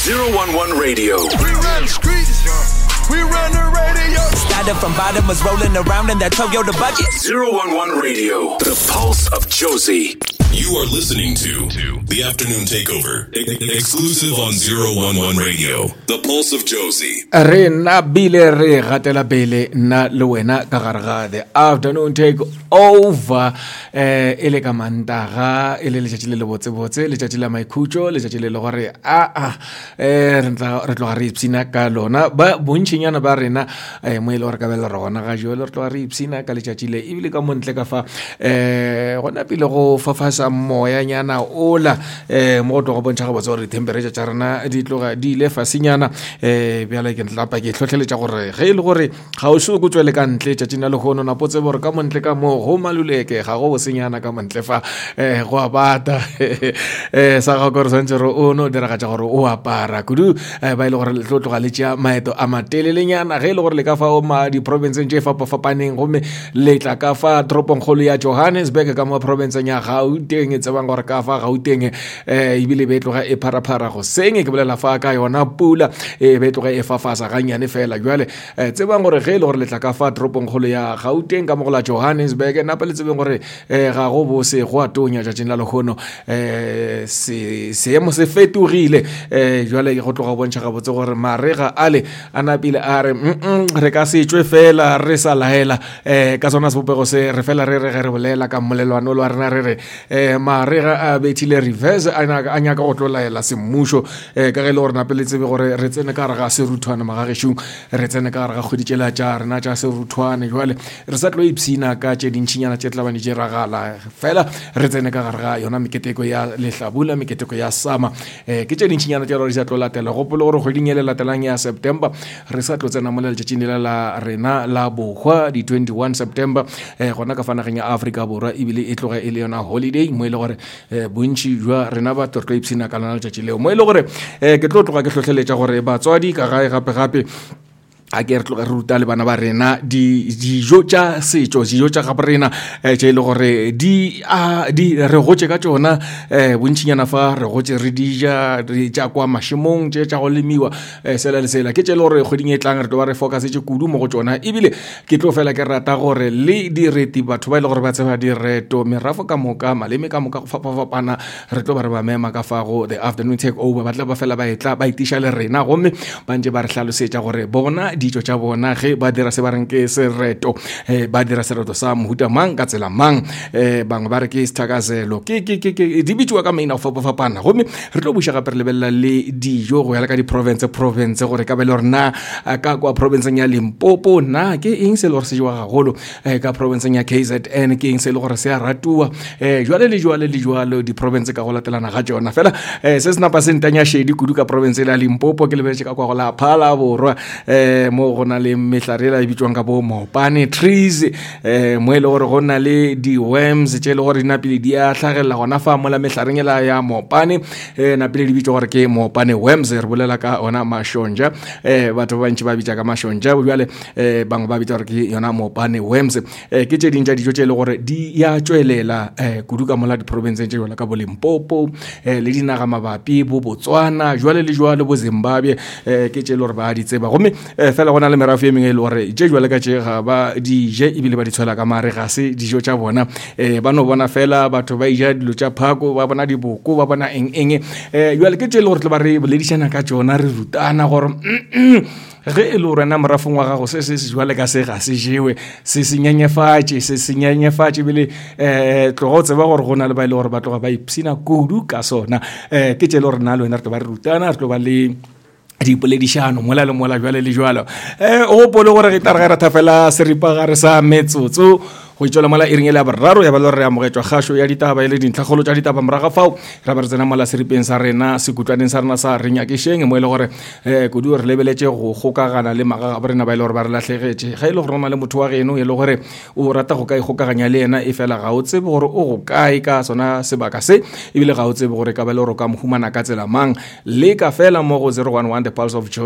011 Radio. We run the streets. We run the radio. Started from bottom, was rolling around in that Toyota bucket. 011 Radio. The Pulse of Josie. You are listening to The Afternoon Takeover, exclusive on 011 Radio. The Pulse of Josie. Re na bile re gatela pele na le wena ka gare ga The Afternoon Takeover ele ka mantaga ele letšatši le botsebotse letšatši la maikutlo letšatši le gore re tloga re ipsina ka lona ba bontšinyana ba rena mo ile gore ka bela rona ga jo le re tloga re ipsina ka letšatši le ebile ka montle ka fa gona pele go fafasa moya nyana ola mo go bontšha go botsa gore temperature tša rena di tloga di ile fasinyana bjale ke ntlapa ke tlhotlheletša gore ge e le gore ga o se go tswele ka ntle tšatši na le gono na potse gore ka montle ka mo go maluleke ga go bosenyana ka montle fa go a bata sa ga gore santse re o no diragatša gore o apara kudu ba ile gore le tloga le tša maeto a matelelenyana ge e le gore le ka fa o ma di-provinceng tše fapafapaneng gomme le tla ka fa toropongkgolo ya Johannesburg ka mo provinceng ya Gauteng e tsebang gore ka fa Gauteng ebile be tloga e pharaphara go senge ke bolela fa ka yona pula be tloga e fafasa ganyane fela jwale tsebang gore ge e le gore le tla ka fa toropongkgolo ya Gauteng ka mo go la Johannesburg napa le tsebeng gore ga go bose go atonya tšatšing la legono seemo se fetogile jwale go tloga bontšha gabotse gore marega ale a napile a re ka se tšwe fela re sa laela ka sona sebopego se re fela re ge re bolela ka mmolelwano lo rena re marega a bethile reverse a nyaka go tlolaela semmušo ka ge le gore nape le tsebe gore re tsene ka gare ga seruthwane magagešong re tsene ka gare ga kgweditšela tša rena tša seruthwane jwale re sa tlo ipsina ka tše dintšhinyana tše tlabane tše ragala fela re tsene ka gare ga yona meketeko ya lehlabula meketeko ya sama ke tše dintšhinyana tše di sa tlo latela gopole gore kgweding e le latelang ya September re sa tlo tsena mo le letšatšing le la rena la bogwa di 21 September gona ka fanageng ya Afrika Borwa ebile e tloga e le yona holiday mo e le gore bontši jwa rena ba tlo ipsina ka lona letšatši leo mo e le gore ke tlo tloga ke tlhotlheletša gore batswadi ka gae gape a ke re tloga re ruta le bana ba rena dijo tša setšo dijo tša gape rena tše e le gore di re gotše ka tšona bontšinyana fa re gotše re dija tša kwa mašemong tše tša go lemiwa sela le sela ke tše e le gore kgweding e tlang re tlo ba re focusetše kudu mo go tšona ebile ke tlo fela ke rata gore le direti batho ba e le gore ba tseba direto merafo ka moka maleme ka moka go fapafapana re tlo ba re ba mema ka fa go The Afternoon Takeover ba tla ba fela ba etla ba itiša le rena gomme ba ntše ba re hlalosetša gore bona dijo tša bona ge ba dira se ba reng ke sereto ba dira sereto sa mohuta mang ka tsela mang bangwe ba re ke sithakazelo ke di bitšwa ka maina go fapafapana gomme re tlo buša gape re lebelela le dijo go ya le ka di-province gore ka be le gore na ka kwa provinceng ya Limpopo na ke eng se le gore se jewa gagolo ka provinceng ya KZN ke eng se le gore se a ratua jwale di-province ka go latelana ga tšona fela se se napa se ntanya shedi kudu ka province ya Limpopo ke lebetše ka kwa go la Phala Borwa mo go na le metlharela e bitswang ka bo mopane trees mo e le gore go na le di-worms tše e le gore dinapile di a tlhagelela gona fa mola metlhareng ela ya mopane napile di bitswa gore ke mopane worms re bolela ka ona mašonja batho ba bantši ba bitša ka mašonja bjale bangwe ba bitša gore ke yona mopane worms ke tše dintša dijo tše e le gore di ya tšwelela kudu ka mola diprovinceng tše jwala ka bo Limpopo le dinaga mabapi bo Botswana jwale le jwale bo Zimbabwe ke tše e le gore ba di tseba gomme fela gona le merafe e mengwe e le gore tše jwale ka tše ga ba dije ebile ba di tshwela ka mare ga se dijo tša bona ba no bona fela batho ba ija dilo tša phako ba bona diboko ba bona eng jwale ke tše e le gore tle ba re boledišana ka tšona re rutana gore ge e le gore na morafong wa gago se jwale ka se ga se jewe se nyenyefatše bile tloga o tseba gore go na le ba e le gore ba tloga ba ipsina kudu ka sona ke tše e le gore na le wena re tlo ba re rutana re tlo ba le dipoledišano mola le mola jwale le jwalo o gopole gore ge taragera thafela seripagare sa metsotso go itšola mola e ringele ya boraro ya ba le re amogetšwa kgašo ya ditaba e le dintlhakgolo tša ditaba moraga fao ra ba re tsena mola seripeng sa rena sekutlwaneng sa rena sa renyakešeng mo e le gore kudu re lebeletše go kgokagana le magaga ba rena ba e le gore ba re lahlegetše ga e le gore o na le motho wa geno e le gore o rata go ka ikgokaganya le yena e fela ga o tsebe gore o go kae ka sona sebaka se ebile ga o tsebe gore ka ba le gore o ka mohumana ka tsela mang le ka fela mo go 011 The Pulse of Josie